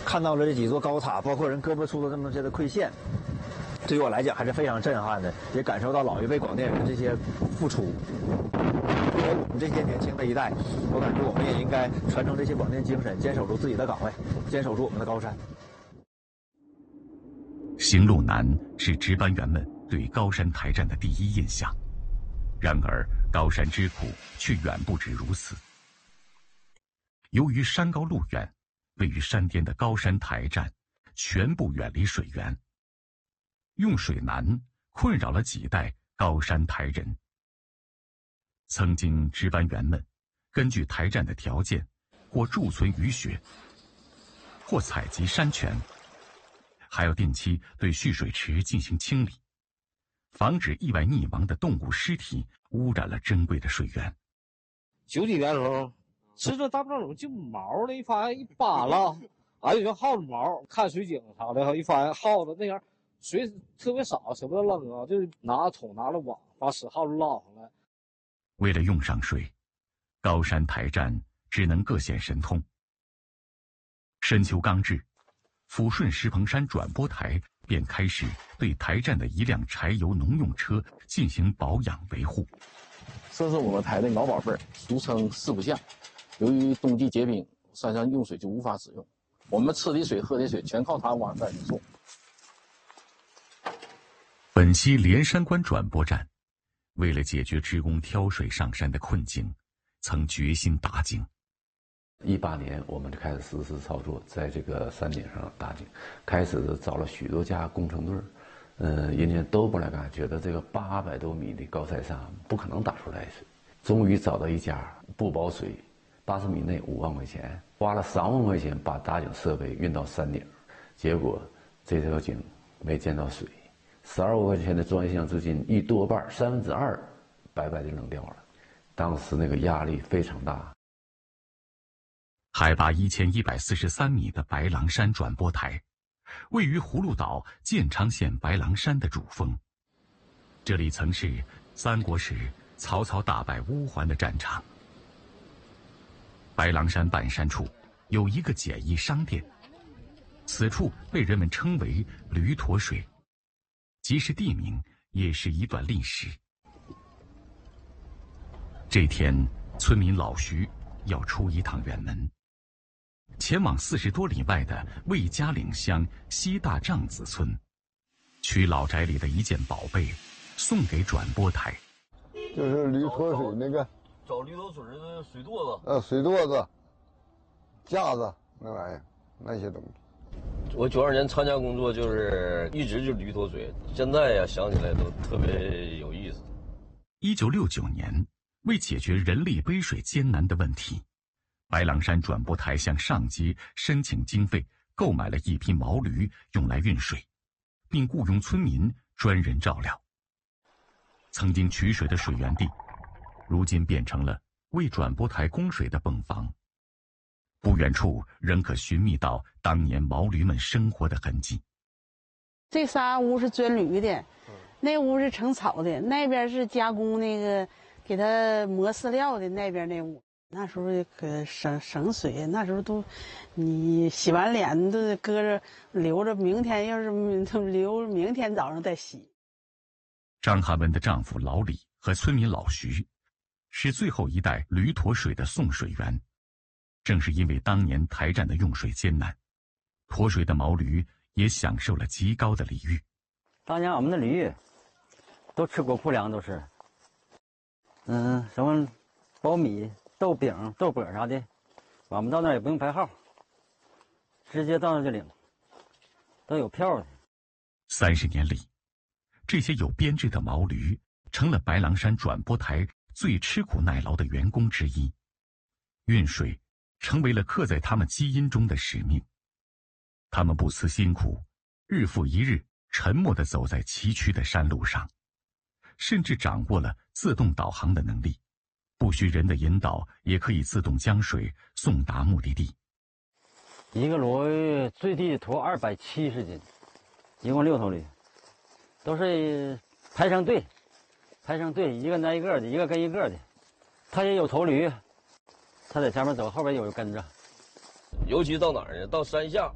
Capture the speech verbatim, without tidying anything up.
看到了这几座高塔，包括人胳膊粗的这么些的馈线，对于我来讲还是非常震撼的，也感受到老一辈广电人这些付出。我们这些年轻的一代，我感觉我们也应该传承这些广电精神，坚守住自己的岗位，坚守住我们的高山。 行路难是值班员们对高山台站的第一印象，然而高山之苦却远不止如此。由于山高路远，位于山巅的高山台站全部远离水源，用水难困扰了几代高山台人。曾经值班员们根据台站的条件，或贮存雨雪，或采集山泉，还要定期对蓄水池进行清理，防止意外溺亡的动物尸体污染了珍贵的水源。 九几年的时候，吃这大棒种就毛的，一发现一扒拉，哎，有像耗子毛，看水井啥的，一发现耗子那样水特别少，舍不得扔啊，就是拿桶拿着网把死耗子捞上来。 为了用上水，高山台站只能各显神通。深秋刚至，抚顺石棚山转播台便开始对台站的一辆柴油农用车进行保养维护。 这是我们台的老宝贝，俗称四不像。由于冬季结冰，山上用水就无法使用，我们吃的水、喝的水全靠它往这儿送。 本期连山关转播站，为了解决职工挑水上山的困境，曾决心打井。 一八年，我们就开始实施操作，在这个山顶上打井，开始找了许多家工程队，呃，人家都不来干，觉得这个八百多米的高塞上不可能打出来水。终于找到一家不包水，八十米内五万块钱，花了三万块钱把打井设备运到山顶，结果这条井没见到水，十二万块钱的专项资金一多半三分之二白白的扔掉了，当时那个压力非常大。 海拔一千一百四十三米的白狼山转播台，位于葫芦岛建昌县白狼山的主峰。这里曾是三国时曹操大败乌桓的战场。白狼山半山处有一个简易商店，此处被人们称为驴驼水，既是地名，也是一段历史。这天，村民老徐要出一趟远门，前往四十多里外的魏家岭乡西大丈子村，取老宅里的一件宝贝，送给转播台。 就是驴驼水那个， 找驴驼水的水垛子， 呃，水垛子、架子那玩意儿，那些东西。 我九二年参加工作就是一直就驴驼水，现在呀想起来都特别有意思。 一九六九年，为解决人力背水艰难的问题，白狼山转播台向上级申请经费，购买了一批毛驴用来运水，并雇佣村民专人照料。曾经取水的水源地，如今变成了为转播台供水的泵房。不远处仍可寻觅到当年毛驴们生活的痕迹。 这仨屋是钻驴的，那屋是盛草的，那边是加工那个给它磨饲料的，那边那屋。那时候可省省水，那时候都，你洗完脸都搁着留着，明天要是留明天早上再洗。 张汉文的丈夫老李和村民老徐，是最后一代驴驼水的送水员。正是因为当年台站的用水艰难，驮水的毛驴也享受了极高的礼遇。 当年我们的驴都吃国库粮，都是，嗯，什么苞米、豆饼、豆卜啥的，我们到那儿也不用排号，直接到那就领，都有票的。 三十年里，这些有编制的毛驴成了白狼山转播台最吃苦耐劳的员工之一，运水成为了刻在他们基因中的使命。他们不辞辛苦，日复一日沉默地走在崎岖的山路上，甚至掌握了自动导航的能力，不需人的引导也可以自动将水送达目的地。 一个骡最低驮二百七十斤，一共六头驴，都是排成队，排成队，一个挨一个的，一个跟一个的。他也有头驴，他在前面走，后边有人跟着。 尤其到哪儿呢？到山下，